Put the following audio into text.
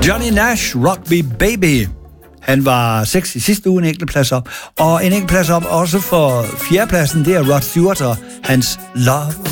Johnny Nash, Rock Me Baby. Han var 6 i sidste uge, en enkelt plads op. Og en enkelt plads op også for fjerdepladsen, det er Rod Stewart og hans Love